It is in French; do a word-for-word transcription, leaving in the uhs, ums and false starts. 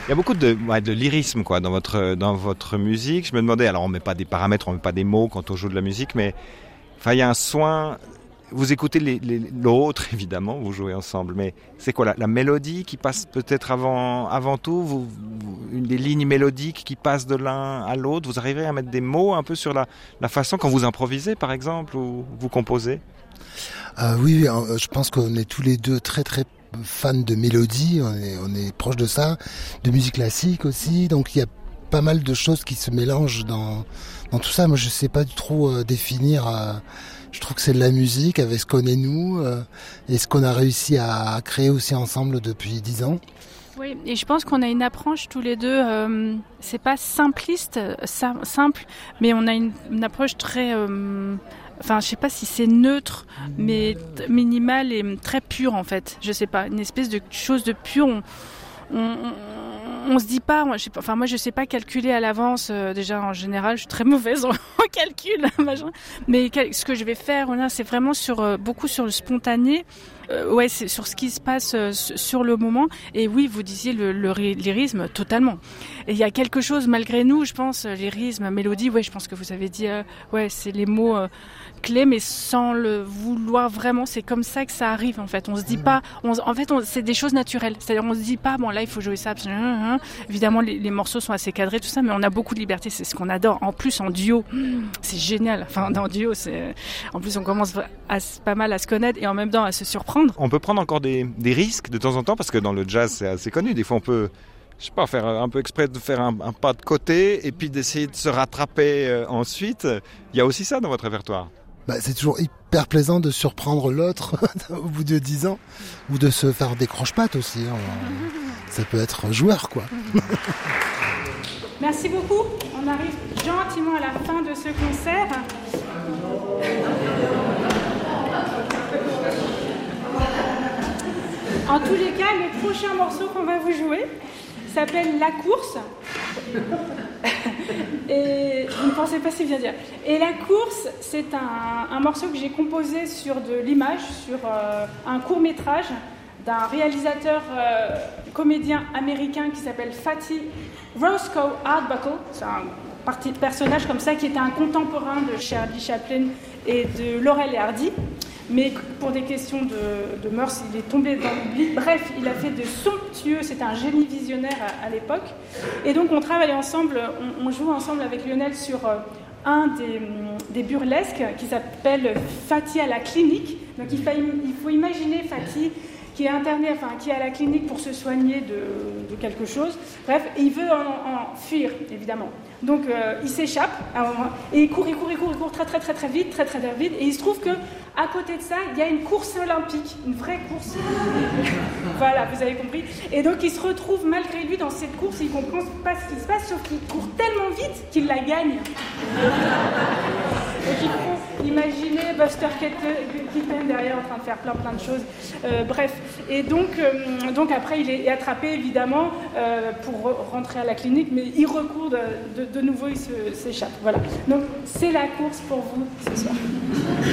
Il y a beaucoup de, ouais, de lyrisme quoi, dans, votre, dans votre musique. Je me demandais, alors on ne met pas des paramètres, on ne met pas des mots quand on joue de la musique, mais enfin, il y a un soin. Vous écoutez les, les, l'autre, évidemment, vous jouez ensemble, mais c'est quoi la, la mélodie qui passe peut-être avant, avant tout vous, vous, une des lignes mélodiques qui passent de l'un à l'autre. Vous arrivez à mettre des mots un peu sur la, la façon quand vous improvisez, par exemple, ou vous composez? euh, Oui, euh, je pense qu'on est tous les deux très très fans de mélodie, on est, on est proche de ça, de musique classique aussi, donc il y a pas mal de choses qui se mélangent dans, dans tout ça. Moi, je sais pas trop euh, définir... Euh, Je trouve que c'est de la musique avec ce qu'on est nous euh, et ce qu'on a réussi à créer aussi ensemble depuis dix ans. Oui, et je pense qu'on a une approche tous les deux, euh, c'est pas simpliste, sim- simple, mais on a une, une approche très, euh, enfin je sais pas si c'est neutre, mais t- minimale et très pure en fait. Je sais pas, une espèce de chose de pure. On, on, on, on se dit pas, moi je sais pas, enfin moi je sais pas calculer à l'avance. Euh, déjà en général, je suis très mauvaise en, en calcul, machin. Mais quel, ce que je vais faire, là, c'est vraiment sur euh, beaucoup sur le spontané. Euh, ouais, c'est sur ce qui se passe euh, sur le moment. Et oui, vous disiez le, le lyrisme, totalement. Et il y a quelque chose malgré nous, je pense, lyrisme, mélodie. Ouais, je pense que vous avez dit, euh, ouais, c'est les mots euh, clés, mais sans le vouloir vraiment. C'est comme ça que ça arrive en fait. On se dit pas, on, en fait, on, c'est des choses naturelles. C'est-à-dire, on se dit pas, bon là, il faut jouer ça. Évidemment, les, les morceaux sont assez cadrés, tout ça, mais on a beaucoup de liberté. C'est ce qu'on adore. En plus, en duo, c'est génial. Enfin, dans duo, c'est. En plus, on commence à, pas mal à se connaître et en même temps à se surprendre. On peut prendre encore des, des risques de temps en temps, parce que dans le jazz, c'est assez connu. Des fois, on peut, je sais pas, faire un peu exprès de faire un, un pas de côté et puis d'essayer de se rattraper euh, ensuite. Il y a aussi ça dans votre répertoire. Bah, c'est toujours hyper plaisant de surprendre l'autre au bout de dix ans, ou de se faire des croche-pattes aussi. Hein. Ça peut être joueur, quoi. Merci beaucoup. On arrive gentiment à la fin de ce concert. En tous les cas, le prochain morceau qu'on va vous jouer s'appelle La Course. Et vous ne pensez pas si bien dire. Et La Course, c'est un, un morceau que j'ai composé sur de l'image, sur euh, un court-métrage d'un réalisateur euh, comédien américain qui s'appelle Fatty Roscoe Arbuckle. C'est un parti, personnage comme ça qui était un contemporain de Charlie Chaplin et de Laurel et Hardy. Mais pour des questions de, de mœurs, il est tombé dans l'oubli. Bref, il a fait de somptueux, c'était un génie visionnaire à, à l'époque. Et donc on travaille ensemble, on, on joue ensemble avec Lionel sur euh, un des, des burlesques qui s'appelle Fatty à la clinique. Donc il faut, il faut imaginer Fatty qui est interné, enfin qui est à la clinique pour se soigner de, de quelque chose. Bref, il veut en, en fuir, évidemment. Donc euh, il s'échappe à un moment, et il court, il court, il court, il court très très très très vite, très très très vite. Et il se trouve que à côté de ça, il y a une course olympique, une vraie course. Voilà, vous avez compris. Et donc il se retrouve malgré lui dans cette course, il comprend pas ce qui se passe, sauf qu'il court tellement vite qu'il la gagne. Donc il faut imaginer Buster Keaton derrière en train de faire plein plein de choses. Euh, bref, et donc, euh, donc après il est attrapé évidemment euh, pour rentrer à la clinique, mais il recourt de, de, de nouveau, il se, s'échappe. Voilà. Donc c'est La Course pour vous ce soir.